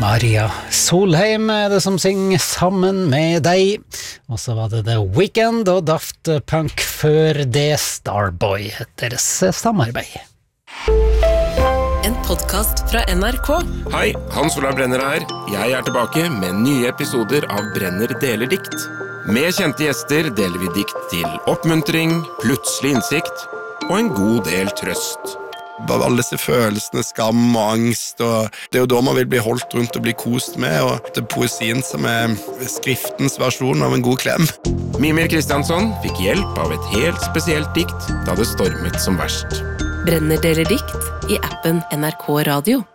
Maria Solheim det som synger sammen med deg. Og så var det The Weeknd og Daft Punk før det Starboy, deres samarbeid. En podcast fra NRK. Hei, Hans Olav Brenner her. Jeg tilbake med nye episoder av Brenner deler dikt. Med kjente gjester deler vi dikt til oppmuntring, plutselig innsikt og en god del trøst. Bare alle disse følelsene, skam og angst, og det er jo da man vil bli holdt rundt og bli kost med, og det er poesien som er skriftens versjon av en god klem. Mimir Kristiansson fikk hjelp av et helt spesielt dikt da det stormet som verst. Brenner deler dikt i appen NRK Radio.